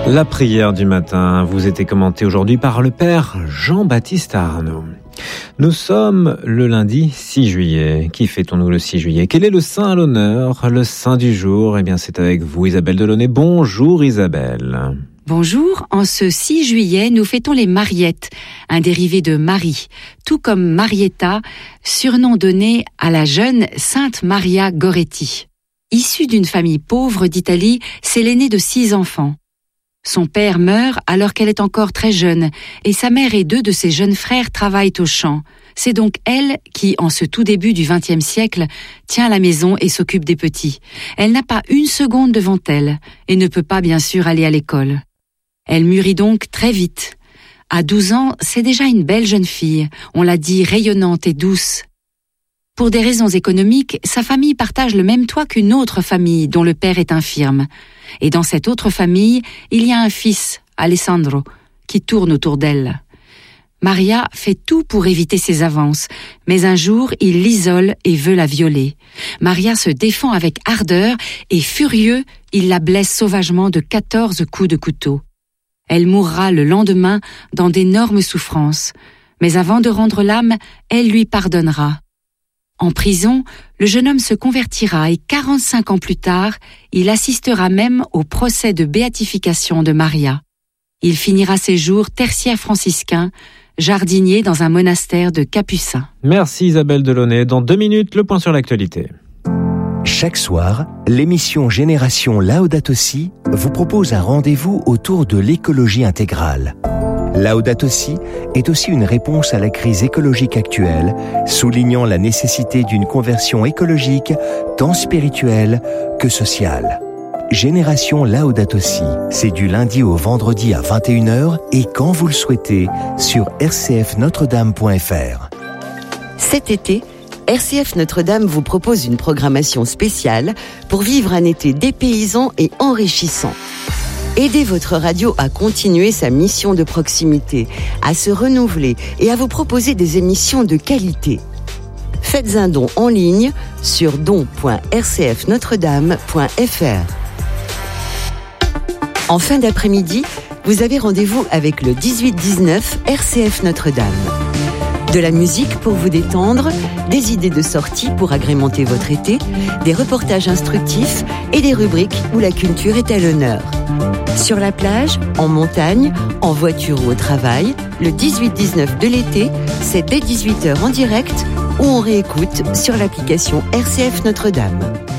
La prière du matin vous était commentée aujourd'hui par le Père Jean-Baptiste Arnaud. Nous sommes le lundi 6 juillet. Qui fêtons-nous le 6 juillet? Quel est le saint à l'honneur? Le saint du jour? Eh bien, c'est avec vous, Isabelle Delaunay. Bonjour Isabelle. Bonjour, en ce 6 juillet, nous fêtons les Mariettes, un dérivé de Marie, tout comme Marietta, surnom donné à la jeune Sainte Maria Goretti. Issue d'une famille pauvre d'Italie, c'est l'aînée de 6 enfants. Son père meurt alors qu'elle est encore très jeune, et sa mère et 2 de ses jeunes frères travaillent au champ. C'est donc elle qui, en ce tout début du XXe siècle, tient la maison et s'occupe des petits. Elle n'a pas une seconde devant elle, et ne peut pas bien sûr aller à l'école. Elle mûrit donc très vite. À 12 ans, c'est déjà une belle jeune fille, on l'a dit rayonnante et douce. Pour des raisons économiques, sa famille partage le même toit qu'une autre famille dont le père est infirme. Et dans cette autre famille, il y a un fils, Alessandro, qui tourne autour d'elle. Maria fait tout pour éviter ses avances, mais un jour, il l'isole et veut la violer. Maria se défend avec ardeur et, furieux, il la blesse sauvagement de 14 coups de couteau. Elle mourra le lendemain dans d'énormes souffrances, mais avant de rendre l'âme, elle lui pardonnera. En prison, le jeune homme se convertira et 45 ans plus tard, il assistera même au procès de béatification de Maria. Il finira ses jours tertiaire franciscain, jardinier dans un monastère de Capucins. Merci Isabelle Delaunay. Dans 2 minutes, le point sur l'actualité. Chaque soir, l'émission Génération Laudato Si vous propose un rendez-vous autour de l'écologie intégrale. Laudato Si est aussi une réponse à la crise écologique actuelle, soulignant la nécessité d'une conversion écologique tant spirituelle que sociale. Génération Laudato Si, c'est du lundi au vendredi à 21h et quand vous le souhaitez sur rcfnotredame.fr. Cet été, RCF Notre-Dame vous propose une programmation spéciale pour vivre un été dépaysant et enrichissant. Aidez votre radio à continuer sa mission de proximité, à se renouveler et à vous proposer des émissions de qualité. Faites un don en ligne sur don.rcfnotredame.fr. En fin d'après-midi, vous avez rendez-vous avec le 18-19 RCF Notre-Dame. De la musique pour vous détendre, des idées de sortie pour agrémenter votre été, des reportages instructifs et des rubriques où la culture est à l'honneur. Sur la plage, en montagne, en voiture ou au travail, le 18-19 de l'été, c'est dès 18h en direct ou on réécoute sur l'application RCF Notre-Dame.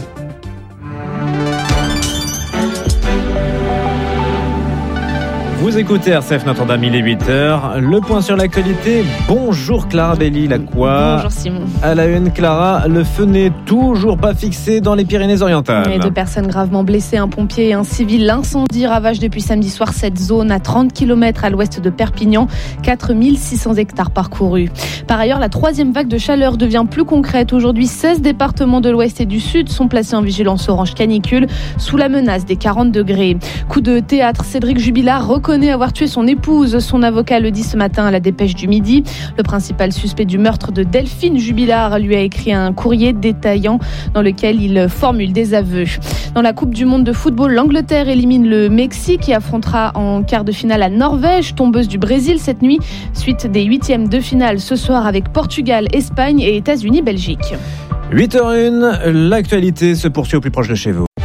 Vous écoutez RCF Notre-Dame, il est 8h. Le point sur l'actualité. Bonjour Clara Belli-Lacroix. Bonjour Simon. À la une, Clara, le feu n'est toujours pas fixé dans les Pyrénées-Orientales. Et 2 personnes gravement blessées, un pompier et un civil. L'incendie ravage depuis samedi soir cette zone à 30 km à l'ouest de Perpignan. 4600 hectares parcourus. Par ailleurs, la 3e vague de chaleur devient plus concrète. Aujourd'hui, 16 départements de l'ouest et du sud sont placés en vigilance orange canicule sous la menace des 40 degrés. Coup de théâtre, Cédric Jubilard reconnaît avoir tué son épouse. Son avocat le dit ce matin à la Dépêche du Midi. Le principal suspect du meurtre de Delphine Jubilard lui a écrit un courrier détaillant dans lequel il formule des aveux. Dans la Coupe du Monde de football, l'Angleterre élimine le Mexique et affrontera en quart de finale la Norvège, tombeuse du Brésil cette nuit. Suite des 8e de finale ce soir avec Portugal, Espagne et États-Unis, Belgique. 8h01, l'actualité se poursuit au plus proche de chez vous.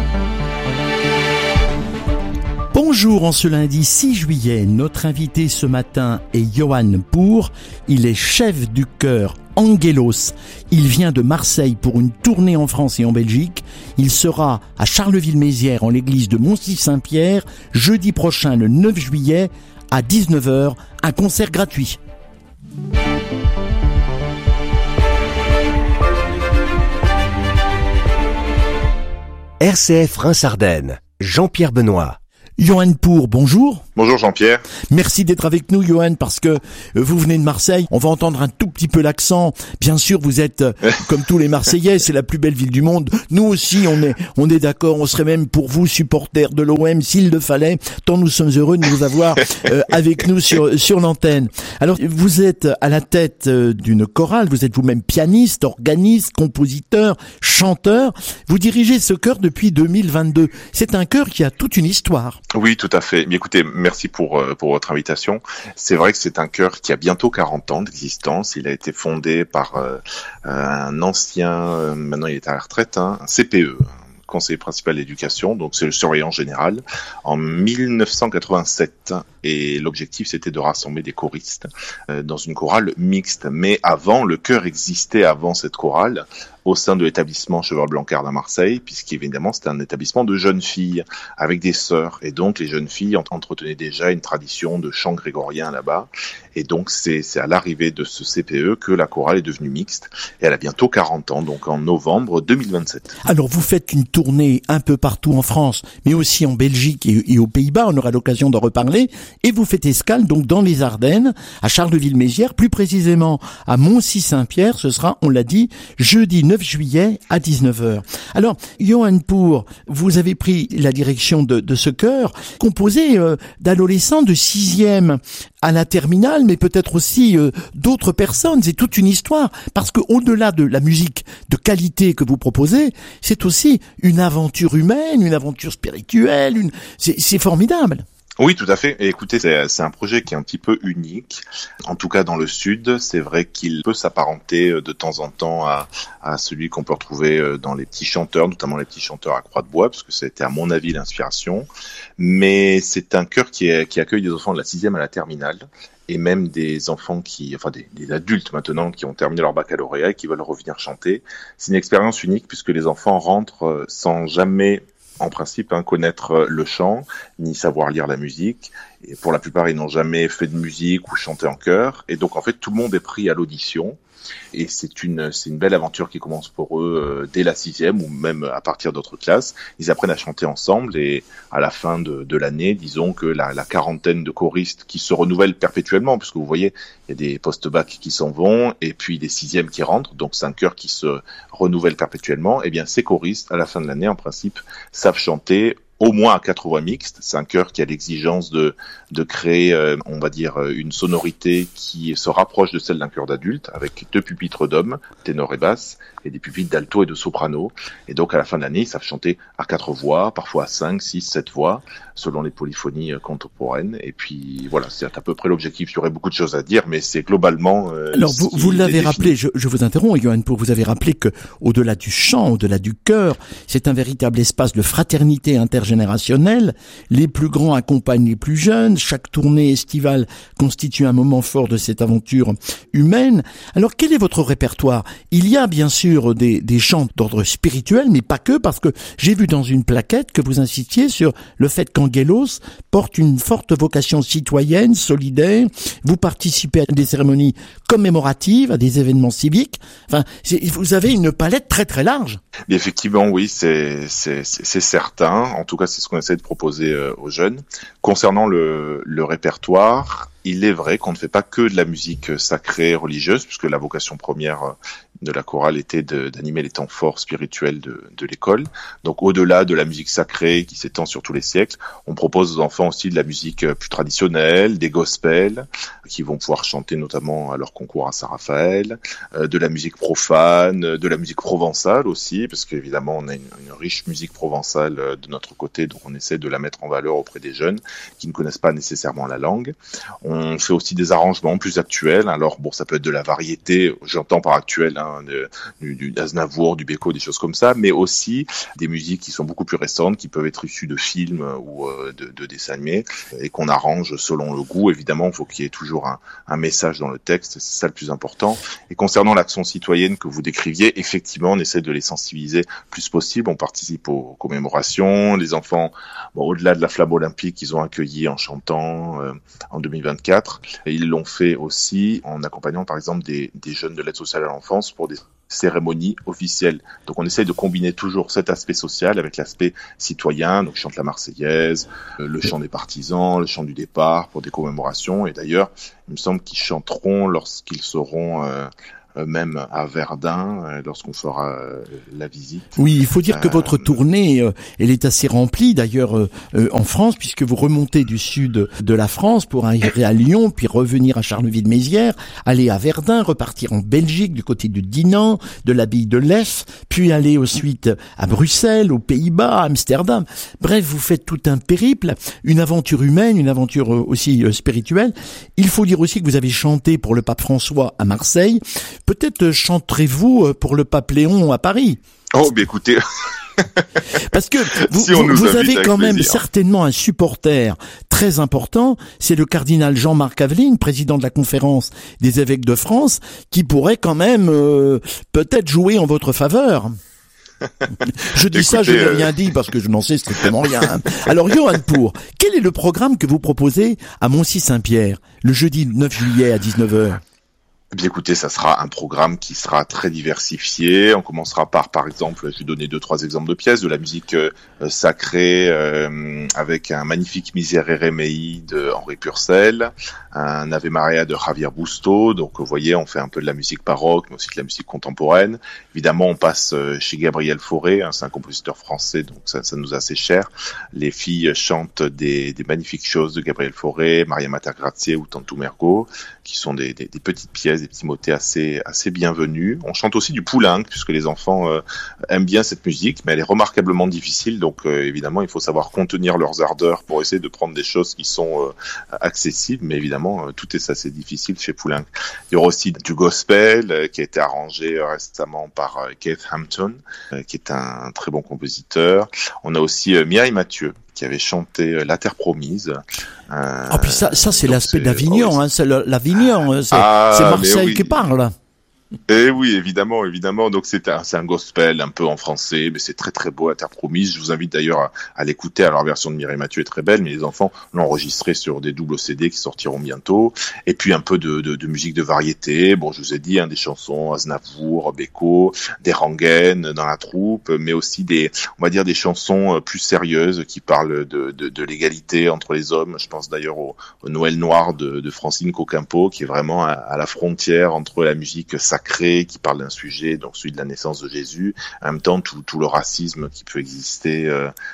Bonjour, en ce lundi 6 juillet, notre invité ce matin est Johan Pour. Il est chef du chœur Angelos. Il vient de Marseille pour une tournée en France et en Belgique. Il sera à Charleville-Mézières en l'église de Moncy-Saint-Pierre jeudi prochain le 9 juillet à 19h, un concert gratuit. RCF Reims-Ardennes, Jean-Pierre Benoît. Johan Pour, bonjour. Bonjour Jean-Pierre. Merci d'être avec nous, Johan, parce que vous venez de Marseille. On va entendre un tout petit peu l'accent. Bien sûr, vous êtes comme tous les Marseillais, c'est la plus belle ville du monde. Nous aussi, on est d'accord. On serait même pour vous supporters de l'OM s'il le fallait. Tant nous sommes heureux de vous avoir avec nous sur l'antenne. Alors, vous êtes à la tête d'une chorale. Vous êtes vous-même pianiste, organiste, compositeur, chanteur. Vous dirigez ce chœur depuis 2022. C'est un chœur qui a toute une histoire. Oui, tout à fait. Mais écoutez, merci pour votre invitation. C'est vrai que c'est un chœur qui a bientôt 40 ans d'existence. Il a été fondé par un ancien, maintenant il est à la retraite, un CPE, conseiller principal d'éducation, donc c'est le surveillant général, en 1987. Et l'objectif, c'était de rassembler des choristes dans une chorale mixte. Mais avant, le chœur existait avant cette chorale, au sein de l'établissement Cheval-Blancard à Marseille, puisqu'évidemment, c'était un établissement de jeunes filles, avec des sœurs. Et donc, les jeunes filles entretenaient déjà une tradition de chant grégorien là-bas. Et donc, c'est à l'arrivée de ce CPE que la chorale est devenue mixte. Et elle a bientôt 40 ans, donc en novembre 2027. Alors, vous faites une tournée un peu partout en France, mais aussi en Belgique et aux Pays-Bas. On aura l'occasion d'en reparler. Et vous faites escale donc dans les Ardennes, à Charleville-Mézières, plus précisément à Moncy-Saint-Pierre. Ce sera, on l'a dit, jeudi 9 juillet à 19h. Alors, Johan Pour, vous avez pris la direction de ce chœur, composé d'adolescents de 6e à la terminale, mais peut-être aussi d'autres personnes. C'est toute une histoire, parce que au-delà de la musique de qualité que vous proposez, c'est aussi une aventure humaine, une aventure spirituelle, c'est formidable. Oui, tout à fait. Et écoutez, c'est un projet qui est un petit peu unique. En tout cas, dans le Sud, c'est vrai qu'il peut s'apparenter de temps en temps à celui qu'on peut retrouver dans les petits chanteurs, notamment les petits chanteurs à Croix-de-Bois, parce que c'était à mon avis l'inspiration. Mais c'est un chœur qui accueille des enfants de la 6e à la terminale. Et même des enfants des adultes maintenant qui ont terminé leur baccalauréat et qui veulent revenir chanter. C'est une expérience unique puisque les enfants rentrent sans jamais, en principe, connaître le chant, ni savoir lire la musique. Et pour la plupart, ils n'ont jamais fait de musique ou chanté en chœur. Et donc, en fait, tout le monde est pris à l'audition. Et c'est une belle aventure qui commence pour eux dès la 6e ou même à partir d'autres classes. Ils apprennent à chanter ensemble et à la fin de l'année, disons que la quarantaine de choristes qui se renouvellent perpétuellement, puisque vous voyez, il y a des post-bac qui s'en vont et puis des 6e qui rentrent, donc c'est un chœur qui se renouvelle perpétuellement. Et bien ces choristes, à la fin de l'année, en principe, savent chanter au moins à 4 voix mixtes. C'est un chœur qui a l'exigence de créer, on va dire, une sonorité qui se rapproche de celle d'un chœur d'adulte, avec 2 pupitres d'hommes, ténor et basse, et des pupitres d'alto et de soprano. Et donc, à la fin de l'année, ils savent chanter à 4 voix, parfois à 5, 6, 7 voix, selon les polyphonies contemporaines. Et puis, voilà, c'est à peu près l'objectif. Il y aurait beaucoup de choses à dire, mais c'est globalement... Alors, vous l'avez rappelé, je vous interromps, Johan Pour, vous avez rappelé que, au-delà du chant, au-delà du chœur, c'est un véritable espace de fraternité intergénérationnelle. Les plus grands accompagnent les plus jeunes. Chaque tournée estivale constitue un moment fort de cette aventure humaine. Alors, quel est votre répertoire? Il y a bien sûr des chants d'ordre spirituel, mais pas que, parce que j'ai vu dans une plaquette que vous insistiez sur le fait qu'Angelos porte une forte vocation citoyenne, solidaire. Vous participez à des cérémonies commémoratives, à des événements civiques. Enfin, vous avez une palette très très large. Mais effectivement, oui, c'est certain. En tout cas, c'est ce qu'on essaie de proposer aux jeunes. Concernant le répertoire, il est vrai qu'on ne fait pas que de la musique sacrée, religieuse, puisque la vocation première de la chorale était d'animer les temps forts spirituels de l'école. Donc au-delà de la musique sacrée qui s'étend sur tous les siècles, on propose aux enfants aussi de la musique plus traditionnelle, des gospels, qui vont pouvoir chanter notamment à leur concours à Saint-Raphaël, de la musique profane, de la musique provençale aussi, parce qu'évidemment on a une riche musique provençale de notre côté, donc on essaie de la mettre en valeur auprès des jeunes qui ne connaissent pas nécessairement la langue. On fait aussi des arrangements plus actuels. Alors bon, ça peut être de la variété, j'entends par actuel, du Aznavour, du Beko, des choses comme ça, mais aussi des musiques qui sont beaucoup plus récentes, qui peuvent être issues de films ou de dessins animés, et qu'on arrange selon le goût. Évidemment, il faut qu'il y ait toujours un message dans le texte, c'est ça le plus important. Et concernant l'action citoyenne que vous décriviez, effectivement, on essaie de les sensibiliser le plus possible. On participe aux commémorations. Les enfants, au-delà de la flamme olympique, ils ont accueilli en chantant en 2024. Et ils l'ont fait aussi en accompagnant, par exemple, des jeunes de l'aide sociale à l'enfance pour des cérémonie officielle. Donc on essaye de combiner toujours cet aspect social avec l'aspect citoyen. Donc chante la Marseillaise, le chant des partisans, le chant du départ pour des commémorations. Et d'ailleurs, il me semble qu'ils chanteront lorsqu'ils seront même à Verdun, lorsqu'on fera la visite. Oui, il faut dire que votre tournée, elle est assez remplie d'ailleurs en France, puisque vous remontez du sud de la France pour arriver à Lyon, puis revenir à Charleville-Mézières, aller à Verdun, repartir en Belgique, du côté de Dinan, de l'abbaye de Lef, puis aller ensuite à Bruxelles, aux Pays-Bas, à Amsterdam. Bref, vous faites tout un périple, une aventure humaine, une aventure aussi spirituelle. Il faut dire aussi que vous avez chanté pour le pape François à Marseille. Peut-être chanterez-vous pour le pape Léon à Paris. Oh, mais écoutez... Parce que vous avez quand même certainement un supporter très important, c'est le cardinal Jean-Marc Aveline, président de la conférence des évêques de France, qui pourrait quand même peut-être jouer en votre faveur. Je dis ça, je n'ai rien dit parce que je n'en sais strictement rien. Alors Johan Pour, quel est le programme que vous proposez à Moncy-Saint-Pierre, le jeudi 9 juillet à 19h? Eh bien, écoutez, ça sera un programme qui sera très diversifié. On commencera par exemple, je vais donner 2-3 exemples de pièces, de la musique sacrée avec un magnifique Miserere Mei de Henri Purcell, un Ave Maria de Javier Busto. Donc, vous voyez, on fait un peu de la musique baroque, mais aussi de la musique contemporaine. Évidemment, on passe chez Gabriel Fauré, c'est un compositeur français, donc ça nous est assez cher. Les filles chantent des magnifiques choses de Gabriel Fauré, Maria Mater Grazie ou Tantum Ergo, qui sont des petites pièces, des petits motets assez bienvenus. On chante aussi du Poulenc, puisque les enfants aiment bien cette musique, mais elle est remarquablement difficile, donc évidemment, il faut savoir contenir leurs ardeurs pour essayer de prendre des choses qui sont accessibles, mais évidemment, tout est assez difficile chez Poulenc. Il y aura aussi du gospel, qui a été arrangé récemment par Keith Hampton, qui est un très bon compositeur. On a aussi Mireille Mathieu, qui avait chanté La Terre Promise. Puis ça c'est l'aspect d'Avignon, c'est l'Avignon, c'est Marseille oui. Qui parle. Et oui, évidemment. Donc c'est un gospel un peu en français, mais c'est très très beau, La Terre Promise. Je vous invite d'ailleurs à l'écouter. Alors la version de Mireille Mathieu est très belle, mais les enfants l'ont enregistré sur des doubles CD qui sortiront bientôt. Et puis un peu de musique de variété. Bon, je vous ai dit, des chansons Aznavour, Beko, des rengaines dans la troupe, mais aussi on va dire des chansons plus sérieuses qui parlent de l'égalité entre les hommes. Je pense d'ailleurs au Noël Noir de Francine Cocampo, qui est vraiment à la frontière entre la musique sacrée qui parle d'un sujet, donc celui de la naissance de Jésus, en même temps tout le racisme qui peut exister,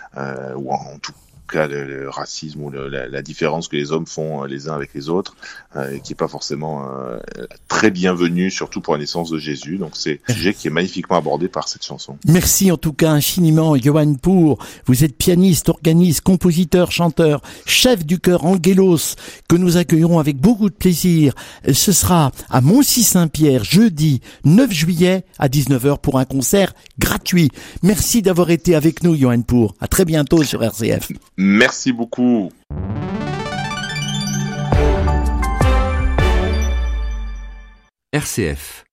ou en tout cas le racisme ou la différence que les hommes font les uns avec les autres, qui est pas forcément très bienvenue, surtout pour la naissance de Jésus. Donc c'est un sujet qui est magnifiquement abordé par cette chanson. Merci en tout cas infiniment, Johan Pour. Vous êtes pianiste, organiste, compositeur, chanteur, chef du chœur Angelos, que nous accueillerons avec beaucoup de plaisir. Ce sera à Moncy-Saint-Pierre, jeudi 9 juillet à 19h pour un concert gratuit. Merci d'avoir été avec nous, Johan Pour. À très bientôt sur RCF. Merci beaucoup. RCF